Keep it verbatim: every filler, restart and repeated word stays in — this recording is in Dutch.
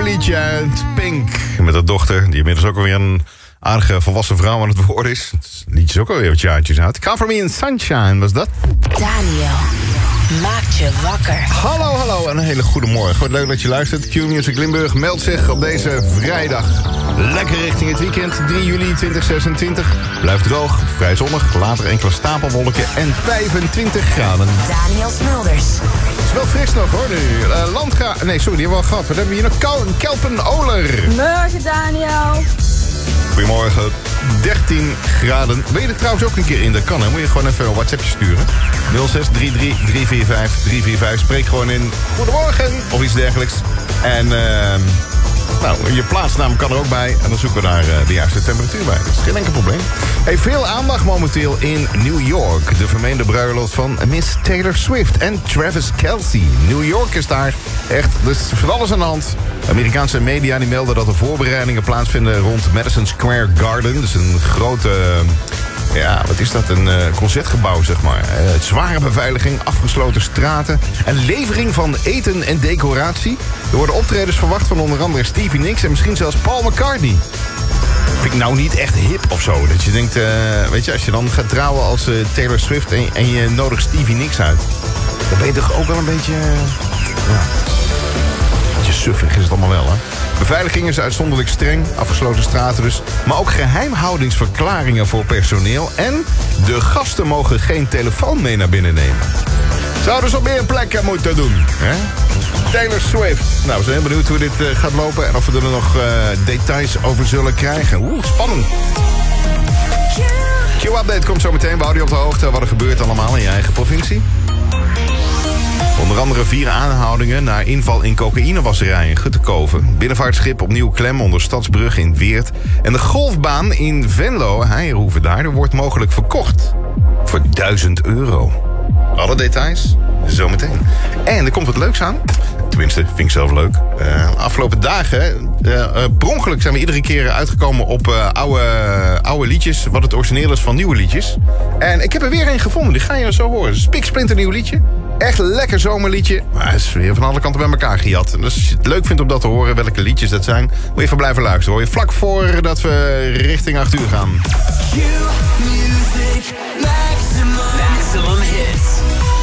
liedje uit Pink. Met haar dochter, die inmiddels ook alweer een aardige volwassen vrouw aan het worden is. Het liedje is ook alweer wat jaartjes uit. Cover Me in Sunshine was dat. Daniel maakt je wakker. Hallo, hallo en een hele goede morgen. Wat leuk dat je luistert. Q-Music Limburg meldt zich op deze vrijdag. Lekker richting het weekend, drie juli tweeduizend zesentwintig. Blijft droog, vrij zonnig, later enkele stapelwolken en vijfentwintig graden. Daniel Smulders. Het is wel fris nog hoor nu. Uh, Landga... Nee, sorry, die hebben we al gehad. Wat hebben we hier nog? Kel Kelpen-Oler. Morgen, Daniel. Goedemorgen, dertien graden. Wil je er trouwens ook een keer in? Dat kan, hè? Moet je gewoon even een WhatsAppje sturen. nul zes drie drie drie vier vijf drie vier vijf. Spreek gewoon in goedemorgen of iets dergelijks. En uh, nou, je plaatsnaam kan er ook bij. En dan zoeken we daar uh, de juiste temperatuur bij. Dat is geen enkel probleem. Hey, veel aandacht momenteel in New York. De vermeende bruiloft van Miss Taylor Swift en Travis Kelce. New York is daar echt, dus van alles aan de hand. Amerikaanse media die melden dat er voorbereidingen plaatsvinden rond Madison Square Garden. Dus een grote, ja, wat is dat? Een uh, concertgebouw, zeg maar. Uh, zware beveiliging, afgesloten straten en levering van eten en decoratie. Er worden optredens verwacht van onder andere Stevie Nicks en misschien zelfs Paul McCartney. Vind ik nou niet echt hip of zo. Dat je denkt, uh, weet je, als je dan gaat trouwen als uh, Taylor Swift en, en je nodigt Stevie Nicks uit, dan ben je toch ook wel een beetje, uh, ja, een beetje suffig is het allemaal wel, hè. Beveiliging is uitzonderlijk streng, afgesloten straten dus, maar ook geheimhoudingsverklaringen voor personeel en de gasten mogen geen telefoon mee naar binnen nemen. Zouden ze op meer plekken moeten doen, hè? Taylor Swift. Nou, we zijn heel benieuwd hoe dit uh, gaat lopen en of we er nog uh, details over zullen krijgen. Oeh, spannend. Q-update komt zo meteen. We houden je op de hoogte wat er gebeurt allemaal in je eigen provincie. Onder andere vier aanhoudingen na inval in cocaïnewasserij in Guttekoven. Binnenvaartschip opnieuw klem onder Stadsbrug in Weert. En de golfbaan in Venlo, Heijerhoeven daar, wordt mogelijk verkocht. Voor duizend euro. Alle details, zometeen. En er komt wat leuks aan. Tenminste, vind ik zelf leuk. Uh, afgelopen dagen, uh, uh, per ongeluk zijn we iedere keer uitgekomen op uh, oude, oude liedjes. Wat het origineel is van nieuwe liedjes. En ik heb er weer een gevonden, die ga je zo horen. Spiksplinter nieuw liedje. Echt lekker zomerliedje. Maar het is weer van alle kanten bij elkaar gejat. Dus als je het leuk vindt om dat te horen, welke liedjes dat zijn, moet je even blijven luisteren. Hoor je vlak voordat we richting acht uur gaan. Q-Music Maximum. Maximum